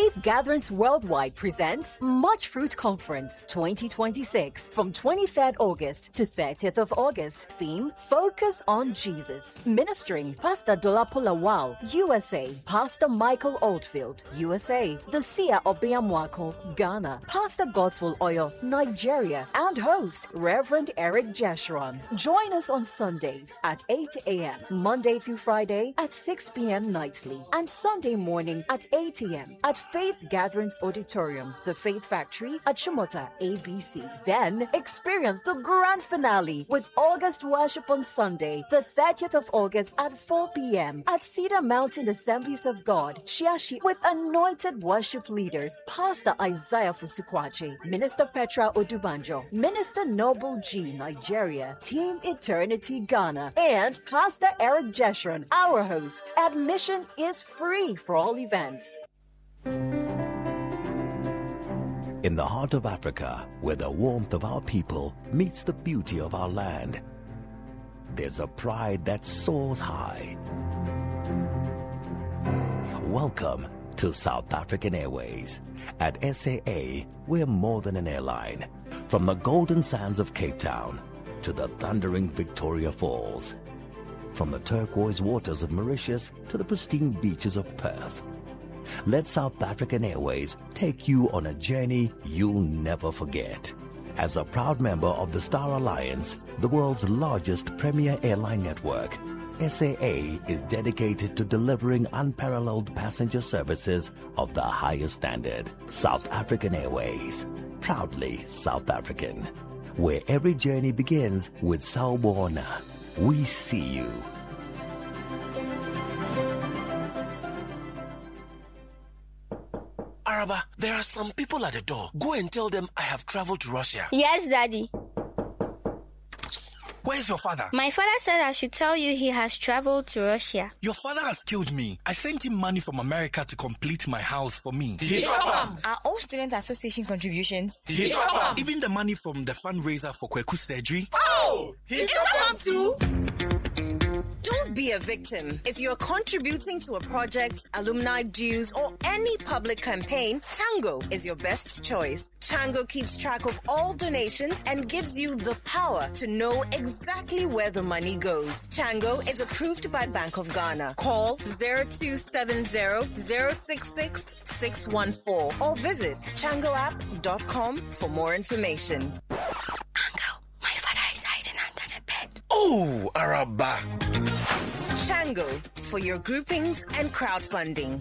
Faith Gatherings Worldwide presents Much Fruit Conference 2026 from 23rd August to 30th of August. Theme, Focus on Jesus. Ministering, Pastor Dolapo Lawal, USA. Pastor Michael Oldfield, USA. The Seer of Biamwako, Ghana. Pastor Godswill Oyo, Nigeria. And host, Reverend Eric Jeshurun. Join us on Sundays at 8 a.m., Monday through Friday at 6 p.m. nightly, and Sunday morning at 8 a.m. at Faith Gatherings Auditorium, the Faith Factory at Shumota, ABC. Then experience the grand finale with August worship on Sunday, the 30th of August at 4 p.m. at Cedar Mountain Assemblies of God, Shiashi, with anointed worship leaders, Pastor Isaiah Fusukwache, Minister Petra Odubanjo, Minister Noble G, Nigeria, Team Eternity Ghana, and Pastor Eric Jeshurun, our host. Admission is free for all events. In the heart of Africa, where the warmth of our people meets the beauty of our land, there's a pride that soars high. Welcome to South African Airways. At SAA, we're more than an airline. From the golden sands of Cape Town to the thundering Victoria Falls, from the turquoise waters of Mauritius to the pristine beaches of Perth, let South African Airways take you on a journey you'll never forget. As a proud member of the Star Alliance, the world's largest premier airline network, SAA is dedicated to delivering unparalleled passenger services of the highest standard. South African Airways, proudly South African, where every journey begins with Sawubona. We see you. Araba, there are some people at the door. Go and tell them I have traveled to Russia. Yes, Daddy. Where's your father? My father said I should tell you he has traveled to Russia. Your father has killed me. I sent him money from America to complete my house for me. Are all student association contributions? Even the money from the fundraiser for Kweku's surgery. Oh! He too? Don't be a victim. If you're contributing to a project, alumni dues, or any public campaign, Chango is your best choice. Chango keeps track of all donations and gives you the power to know exactly where the money goes. Chango is approved by Bank of Ghana. Call 0270-066-614 or visit changoapp.com for more information. Uncle, my father is hiding under the bed. Oh, Araba. Chango, for your groupings and crowdfunding.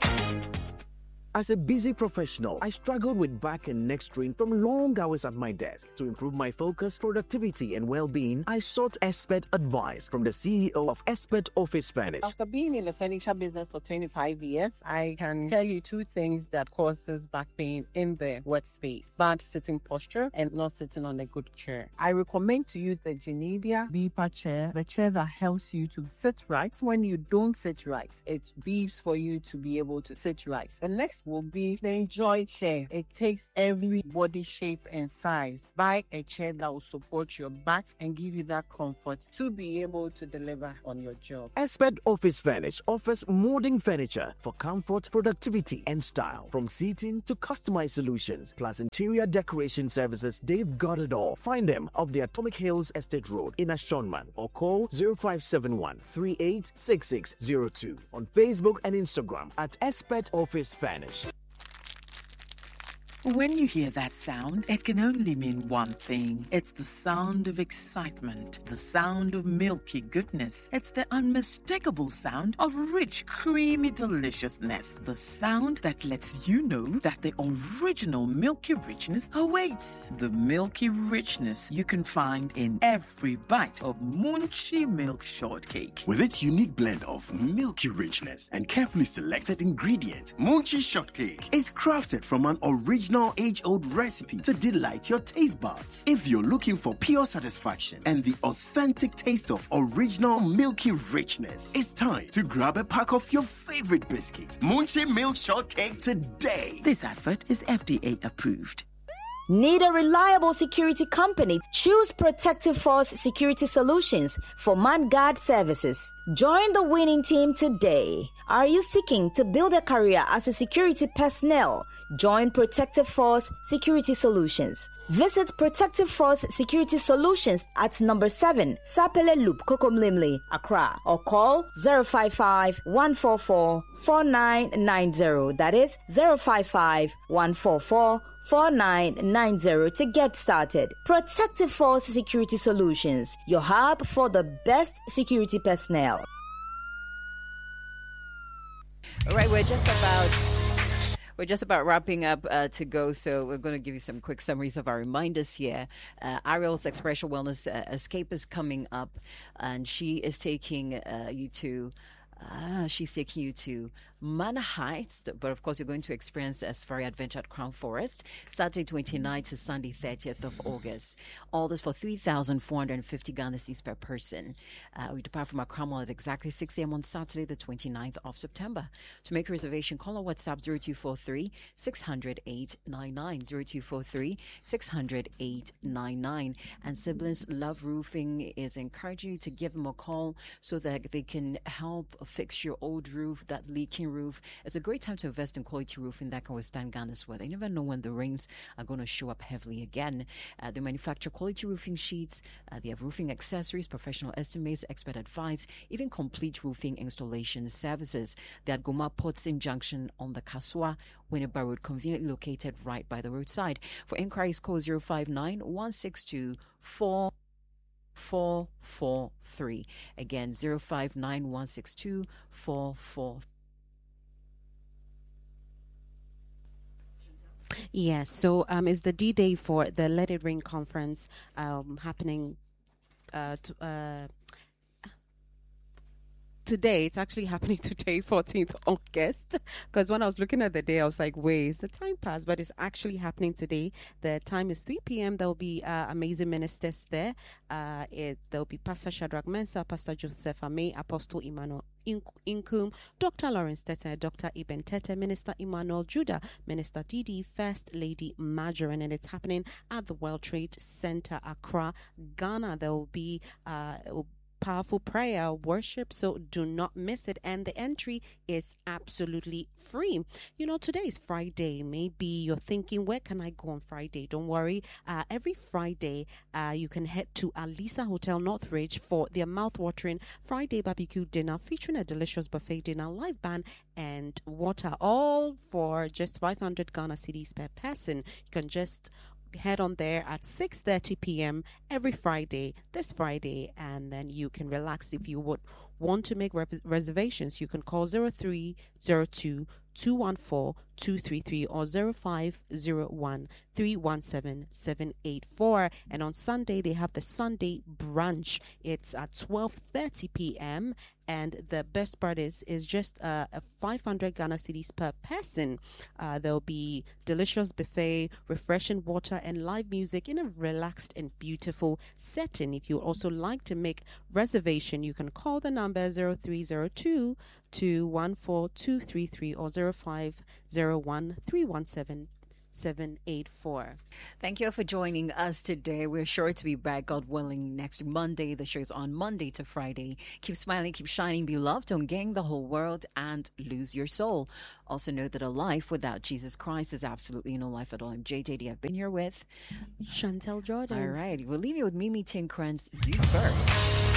As a busy professional, I struggled with back and neck strain from long hours at my desk. To improve my focus, productivity, and well-being, I sought expert advice from the CEO of Expert Office Furnish. After being in the furniture business for 25 years, I can tell you two things that causes back pain in the workspace: bad sitting posture and not sitting on a good chair. I recommend to you the Genevia Beeper chair, the chair that helps you to sit right. When you don't sit right, it beeps for you to be able to sit right. The next will be the Enjoy chair. It takes every body shape and size. Buy a chair that will support your back and give you that comfort to be able to deliver on your job. Expert Office Furnish offers molding furniture for comfort, productivity, and style. From seating to customized solutions, plus interior decoration services, they've got it all. Find them off the Atomic Hills Estate Road in Ashonman or call 0571 386602 on Facebook and Instagram at Expert Office Furnish. When you hear that sound, it can only mean one thing. It's the sound of excitement, the sound of milky goodness. It's the unmistakable sound of rich, creamy deliciousness. The sound that lets you know that the original milky richness awaits. The milky richness you can find in every bite of Munchie Milk Shortcake. With its unique blend of milky richness and carefully selected ingredients, Munchie Shortcake is crafted from an original age-old recipe to delight your taste buds. If you're looking for pure satisfaction and the authentic taste of original milky richness, it's time to grab a pack of your favorite biscuit, Munchie Milk Shortcake, today. This advert is FDA approved. Need a reliable security company? Choose Protective Force Security Solutions for ManGuard services. Join the winning team today. Are you seeking to build a career as a security personnel? Join Protective Force Security Solutions. Visit Protective Force Security Solutions at number 7, Sapele Loop, Kokomlimli, Accra, or call 055-144-4990. That is 055-144-4990 to get started. Protective Force Security Solutions, your hub for the best security personnel. All right, we're just about wrapping up to go, so we're going to give you some quick summaries of our reminders here. Ariel's Expression Wellness Escape is coming up, and she is taking you to Manor Heights, but of course you're going to experience a safari adventure at Crown Forest, Saturday 29th to Sunday 30th of August. All this for 3,450 Ghana cedis per person. We depart from Accra Mall at exactly 6 a.m. on Saturday the 29th of September. To make a reservation, call or WhatsApp 0243-600-899, 0243-600-899. And Siblings Love Roofing is encouraging you to give them a call so that they can help fix your old roof, that leaking roof. It's a great time to invest in quality roofing that can withstand Ghana's weather. You never know when the rains are going to show up heavily again. They manufacture quality roofing sheets. They have roofing accessories, professional estimates, expert advice, even complete roofing installation services. They're at Goma Potsin Junction on the Kaswa Winneba Road, conveniently located right by the roadside. For inquiries, call 059-162-443. Again, 059-162-443. Yes, so it's the D-Day for the Let It Rain conference happening today. It's actually happening today, 14th August, because when I was looking at the day, I was like, wait, is the time passed? But it's actually happening today. The time is 3 p.m. There will be amazing ministers there. There will be Pastor Shadrach Mensah, Pastor Joseph Ame, Apostle Emmanuel Inkum, Dr. Lawrence Tete, Dr. Eben Tete, Minister Emmanuel Judah, Minister Didi, First Lady Margarine, and it's happening at the World Trade Center, Accra, Ghana. There will be powerful prayer, worship, so do not miss it. And the entry is absolutely free. You know, today is Friday. Maybe you're thinking, where can I go on Friday? Don't worry. Every Friday, you can head to Alisa Hotel Northridge for their mouth-watering Friday barbecue dinner featuring a delicious buffet dinner, live band, and water, all for just 500 Ghana cedis per person. You can just head on there at 6:30 p.m. every Friday, this Friday, and then you can relax. If you would want to make reservations, you can call 0302-214-233 or 0501-317-784. And on Sunday, they have the Sunday brunch. It's at 12:30 p.m. And the best part is just a 500 Ghana cedis per person. There'll be delicious buffet, refreshing water, and live music in a relaxed and beautiful setting. If you also like to make reservation, you can call the number 0302-214-233 or 0501-317-784. Thank you all for joining us today. We're sure to be back, God willing, next Monday. The show is on Monday to Friday. Keep smiling, keep shining, be loved, don't gang the whole world, and lose your soul. Also know that a life without Jesus Christ is absolutely no life at all. I'm JJD. I've been here with Chantel Jordan. All right. We'll leave you with Mimi Tinkrans, You First.